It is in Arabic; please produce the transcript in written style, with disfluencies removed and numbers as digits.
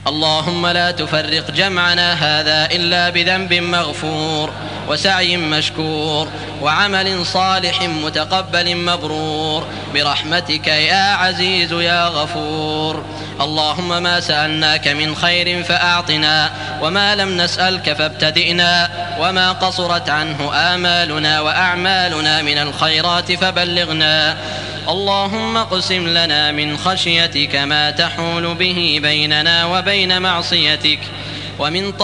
اللهم لا تفرق جمعنا هذا إلا بذنب مغفور وسعي مشكور وعمل صالح متقبل مبرور برحمتك يا عزيز يا غفور. اللهم ما سألناك من خير فأعطنا، وما لم نسألك فابتدئنا، وما قصرت عنه آمالنا وأعمالنا من الخيرات فبلغنا. اللهم اقسم لنا من خشيتك ما تحول به بيننا وبين معصيتك، ومن